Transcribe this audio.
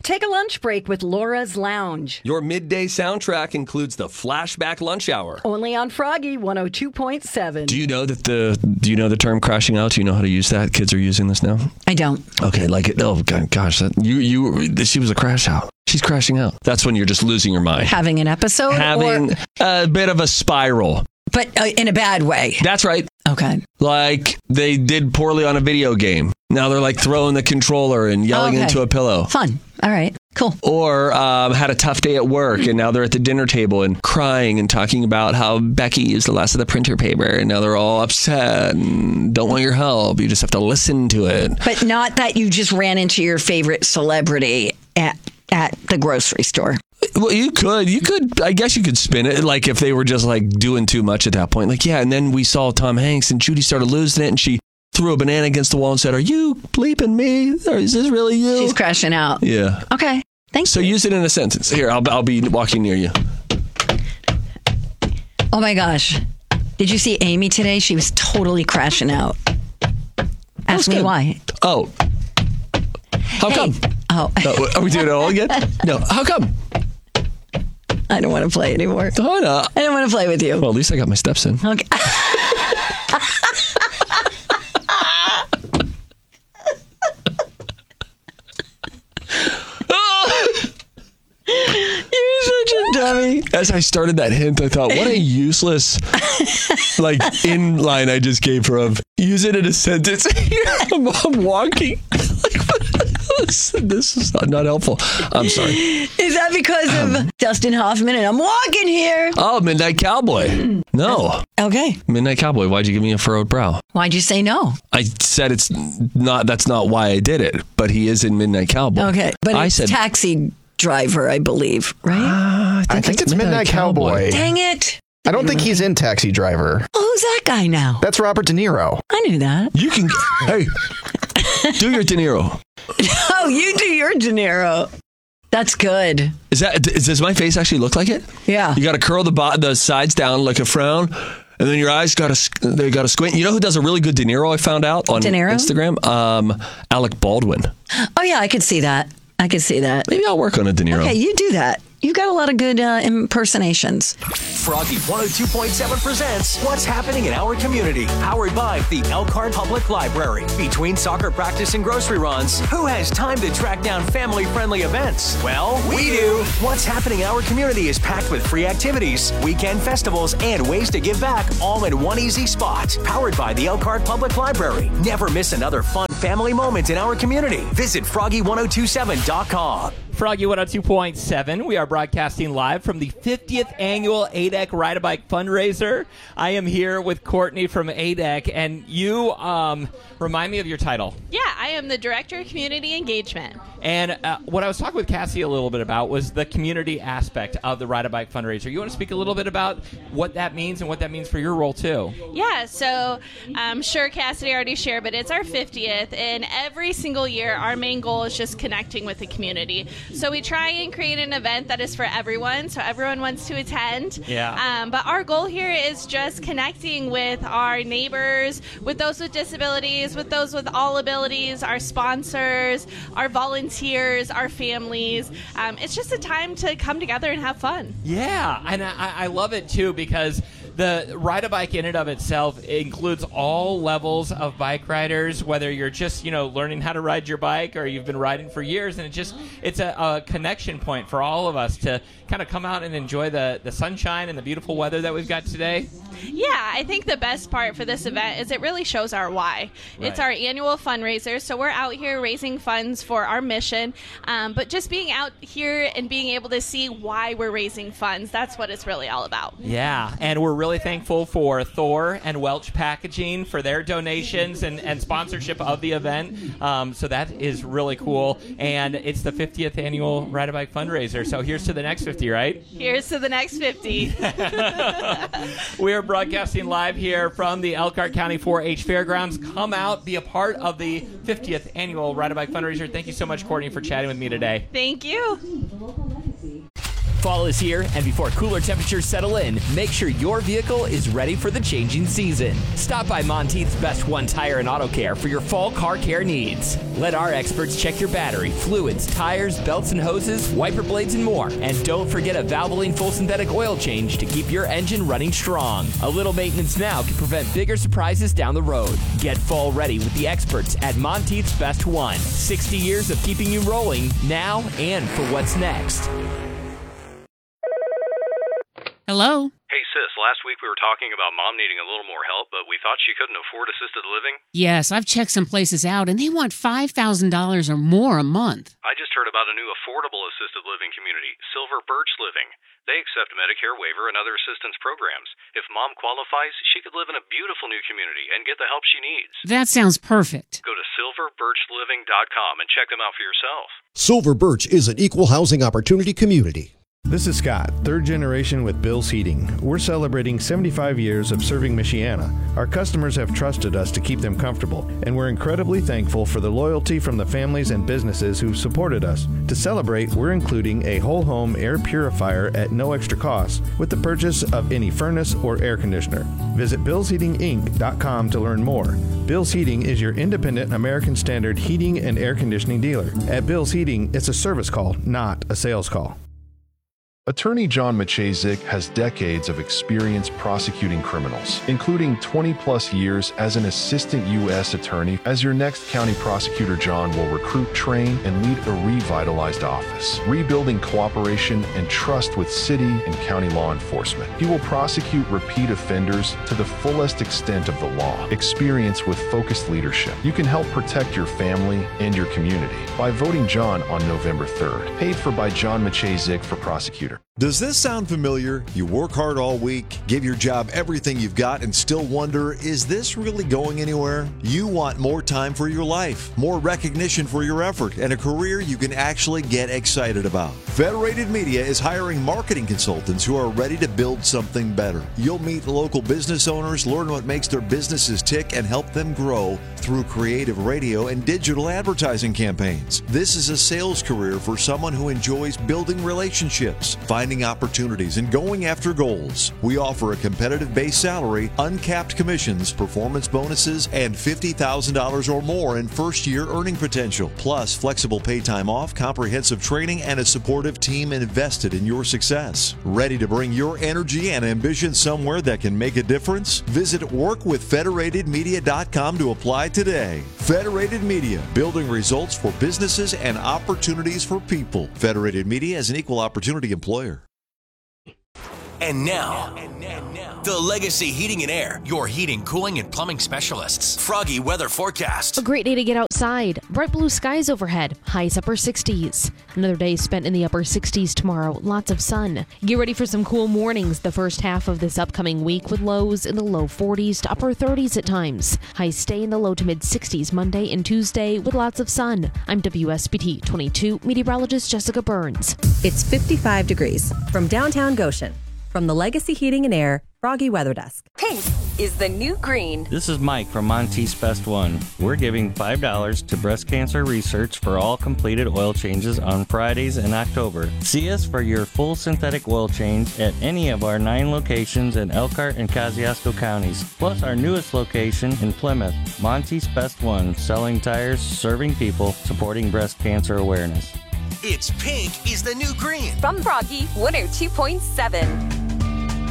Take a lunch break with Laura's Lounge. Your midday soundtrack includes the Flashback Lunch Hour. Only on Froggy 102.7. Do you know the term crashing out? Do you know how to use that? Kids are using this now. I don't. Okay, gosh, she was a crash out. She's crashing out. That's when you're just losing your mind. Having an episode? Having a bit of a spiral. But in a bad way. That's right. Okay. Like they did poorly on a video game. Now they're like throwing the controller and yelling into a pillow. Fun. All right. Cool. Or had a tough day at work and now they're at the dinner table and crying and talking about how Becky is the last of the printer paper and now they're all upset and don't want your help. You just have to listen to it. But not that you just ran into your favorite celebrity at the grocery store. Well, you could, I guess you could spin it like if they were just like doing too much at that point. Like, yeah, and then we saw Tom Hanks and Judy started losing it and she threw a banana against the wall and said, "Are you bleeping me? Or is this really you?" She's crashing out. Yeah. Okay. Thanks. So use it in a sentence. Here, I'll be walking near you. Oh my gosh. Did you see Amy today? She was totally crashing out. Ask me why. Oh. How come? Oh. Are we doing it all again? No. How come? I don't want to play anymore. Oh, no. I don't want to play with you. Well, at least I got my steps in. Okay. You're such a dummy. As I started that hint, I thought, what a useless in line I just gave her of use it in a sentence. I'm walking. This is not helpful. I'm sorry. Is that because of Dustin Hoffman and I'm walking here? Oh, Midnight Cowboy. No. Okay. Midnight Cowboy. Why'd you give me a furrowed brow? Why'd you say no? I said that's not why I did it, but he is in Midnight Cowboy. Okay. But it's Taxi Driver, I believe, right? I think it's Midnight Cowboy. Dang it. I don't think he's in Taxi Driver. Well, who's that guy now? That's Robert De Niro. I knew that. You can... Hey, do your De Niro. Oh, you do your De Niro. That's good. Does my face actually look like it? Yeah. You got to curl the sides down like a frown, and then your eyes got to squint. You know who does a really good De Niro? I found out on Instagram. Alec Baldwin. Oh yeah, I could see that. Maybe I'll work on a De Niro. Okay, you do that. You've got a lot of good impersonations. Froggy 102.7 presents What's Happening in Our Community. Powered by the Elkhart Public Library. Between soccer practice and grocery runs, who has time to track down family-friendly events? Well, we do. What's Happening in Our Community is packed with free activities, weekend festivals, and ways to give back all in one easy spot. Powered by the Elkhart Public Library. Never miss another fun family moment in our community. Visit Froggy1027.com. Froggy 102.7. We are broadcasting live from the 50th annual ADEC Ride-A-Bike fundraiser. I am here with Courtney from ADEC, and you remind me of your title. Yeah, I am the Director of Community Engagement. And what I was talking with Cassie a little bit about was the community aspect of the Ride-A-Bike fundraiser. You want to speak a little bit about what that means and what that means for your role, too? Yeah, so I'm sure Cassidy already shared, but it's our 50th, and every single year our main goal is just connecting with the community. So we try and create an event that is for everyone, so everyone wants to attend. Yeah. But our goal here is just connecting with our neighbors, with those with disabilities, with those with all abilities, our sponsors, our volunteers, our families. It's just a time to come together and have fun. Yeah, and I love it, too, because the Ride-A-Bike in and of itself includes all levels of bike riders, whether you're just, learning how to ride your bike or you've been riding for years, and it's a connection point for all of us to kind of come out and enjoy the sunshine and the beautiful weather that we've got today. Yeah, I think the best part for this event is it really shows our why. Right. It's our annual fundraiser, so we're out here raising funds for our mission, but just being out here and being able to see why we're raising funds, that's what it's really all about. Yeah, and we're really thankful for Thor and Welch Packaging for their donations and sponsorship of the event, so that is really cool, and it's the 50th annual Ride-A-Bike fundraiser, so here's to the next 50, right? Here's to the next 50. We are broadcasting live here from the Elkhart County 4-H Fairgrounds. Come out, be a part of the 50th annual Ride-A-Bike fundraiser. Thank you so much, Courtney, for chatting with me today. Thank you. Fall is here, and before cooler temperatures settle in, make sure your vehicle is ready for the changing season. Stop by Monteith's Best One Tire and Auto Care for your fall car care needs. Let our experts check your battery, fluids, tires, belts and hoses, wiper blades, and more. And don't forget a Valvoline full synthetic oil change to keep your engine running strong. A little maintenance now can prevent bigger surprises down the road. Get fall ready with the experts at Monteith's Best One. 60 years of keeping you rolling now and for what's next. Hello? Hey, sis, last week we were talking about Mom needing a little more help, but we thought she couldn't afford assisted living. Yes, I've checked some places out, and they want $5,000 or more a month. I just heard about a new affordable assisted living community, Silver Birch Living. They accept Medicare waiver and other assistance programs. If Mom qualifies, she could live in a beautiful new community and get the help she needs. That sounds perfect. Go to silverbirchliving.com and check them out for yourself. Silver Birch is an equal housing opportunity community. This is Scott, third generation with Bill's Heating. We're celebrating 75 years of serving Michiana. Our customers have trusted us to keep them comfortable, and we're incredibly thankful for the loyalty from the families and businesses who've supported us. To celebrate, we're including a whole home air purifier at no extra cost with the purchase of any furnace or air conditioner. Visit BillsHeatingInc.com to learn more. Bill's Heating is your independent American Standard heating and air conditioning dealer. At Bill's Heating, it's a service call, not a sales call. Attorney John Maciejczyk has decades of experience prosecuting criminals, including 20-plus years as an assistant U.S. attorney. As your next county prosecutor, John will recruit, train, and lead a revitalized office, rebuilding cooperation and trust with city and county law enforcement. He will prosecute repeat offenders to the fullest extent of the law. Experience with focused leadership. You can help protect your family and your community by voting John on November 3rd. Paid for by John Maciejczyk for prosecutor. Does this sound familiar? You work hard all week, give your job everything you've got, and still wonder, is this really going anywhere? You want more time for your life, more recognition for your effort, and a career you can actually get excited about. Federated Media is hiring marketing consultants who are ready to build something better. You'll meet local business owners, learn what makes their businesses tick, and help them grow through creative radio and digital advertising campaigns. This is a sales career for someone who enjoys building relationships, finding opportunities, and going after goals. We offer a competitive base salary, uncapped commissions, performance bonuses, and $50,000 or more in first-year earning potential, plus flexible pay time off, comprehensive training, and a supportive team invested in your success. Ready to bring your energy and ambition somewhere that can make a difference? Visit workwithfederatedmedia.com to apply today. Federated Media, building results for businesses and opportunities for people. Federated Media is an equal opportunity employer. And now, the Legacy Heating and Air, your heating, cooling, and plumbing specialists. Froggy weather forecast. A great day to get outside. Bright blue skies overhead. Highs upper 60s. Another day spent in the upper 60s tomorrow. Lots of sun. Get ready for some cool mornings the first half of this upcoming week with lows in the low 40s to upper 30s at times. Highs stay in the low to mid 60s Monday and Tuesday with lots of sun. I'm WSBT 22 meteorologist Jessica Burns. It's 55 degrees from downtown Goshen. From the Legacy Heating and Air Froggy Weather Desk. Pink is the new green. This is Mike from Monteith's Best One. We're giving $5 to breast cancer research for all completed oil changes on Fridays in October. See us for your full synthetic oil change at any of our 9 locations in Elkhart and Kosciuszko counties, plus our newest location in Plymouth. Monteith's Best One, selling tires, serving people, supporting breast cancer awareness. It's pink is the new green. From Froggy 102.7.